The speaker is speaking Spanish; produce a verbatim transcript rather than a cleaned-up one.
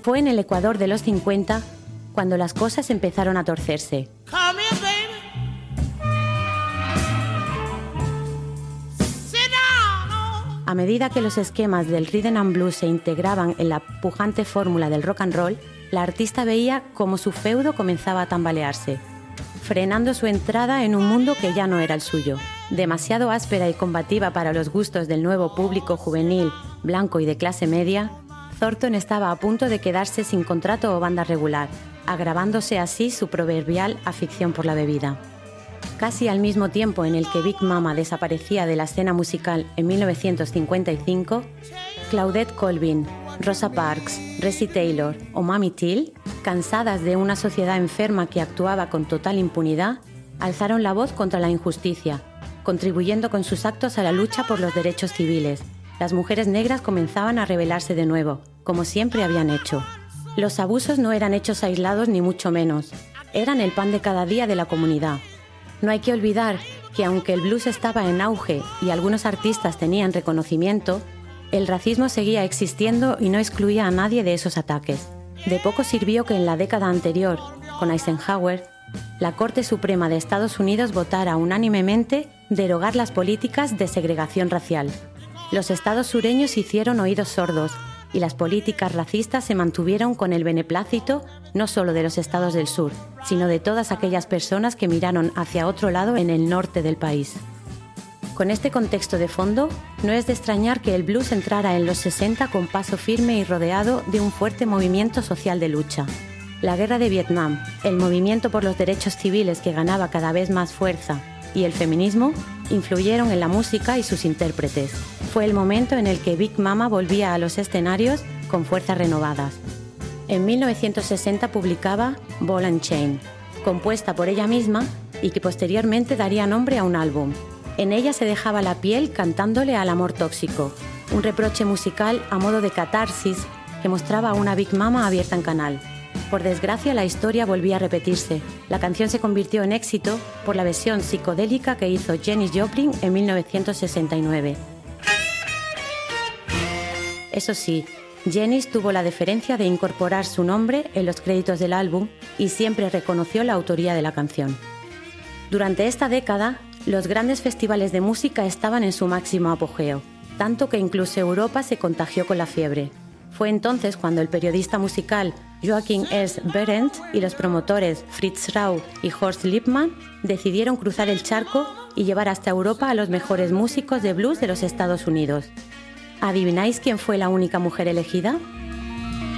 Fue en el Ecuador de los cincuenta cuando las cosas empezaron a torcerse. A medida que los esquemas del rhythm and blues se integraban en la pujante fórmula del rock and roll, la artista veía cómo su feudo comenzaba a tambalearse, frenando su entrada en un mundo que ya no era el suyo. Demasiado áspera y combativa para los gustos del nuevo público juvenil, blanco y de clase media, Thornton estaba a punto de quedarse sin contrato o banda regular, agravándose así su proverbial afición por la bebida. Casi al mismo tiempo en el que Big Mama desaparecía de la escena musical en mil novecientos cincuenta y cinco, Claudette Colvin, Rosa Parks, Ressie Taylor o Mamie Till, cansadas de una sociedad enferma que actuaba con total impunidad, alzaron la voz contra la injusticia, contribuyendo con sus actos a la lucha por los derechos civiles. Las mujeres negras comenzaban a rebelarse de nuevo, como siempre habían hecho. Los abusos no eran hechos aislados ni mucho menos, eran el pan de cada día de la comunidad. No hay que olvidar que aunque el blues estaba en auge y algunos artistas tenían reconocimiento, el racismo seguía existiendo y no excluía a nadie de esos ataques. De poco sirvió que en la década anterior, con Eisenhower, la Corte Suprema de Estados Unidos votara unánimemente derogar las políticas de segregación racial. Los estados sureños hicieron oídos sordos y las políticas racistas se mantuvieron con el beneplácito no solo de los estados del sur, sino de todas aquellas personas que miraron hacia otro lado en el norte del país. Con este contexto de fondo, no es de extrañar que el blues entrara en los sesenta con paso firme y rodeado de un fuerte movimiento social de lucha. La guerra de Vietnam, el movimiento por los derechos civiles que ganaba cada vez más fuerza y el feminismo influyeron en la música y sus intérpretes. Fue el momento en el que Big Mama volvía a los escenarios con fuerzas renovadas. En mil novecientos sesenta publicaba Ball and Chain, compuesta por ella misma y que posteriormente daría nombre a un álbum. En ella se dejaba la piel cantándole al amor tóxico, un reproche musical a modo de catarsis que mostraba a una Big Mama abierta en canal. Por desgracia, la historia volvía a repetirse. La canción se convirtió en éxito por la versión psicodélica que hizo Janis Joplin en mil novecientos sesenta y nueve. Eso sí, Janis tuvo la deferencia de incorporar su nombre en los créditos del álbum y siempre reconoció la autoría de la canción. Durante esta década, los grandes festivales de música estaban en su máximo apogeo, tanto que incluso Europa se contagió con la fiebre. Fue entonces cuando el periodista musical Joachim Ernst Berendt y los promotores Fritz Rau y Horst Lippmann decidieron cruzar el charco y llevar hasta Europa a los mejores músicos de blues de los Estados Unidos. ¿Adivináis quién fue la única mujer elegida?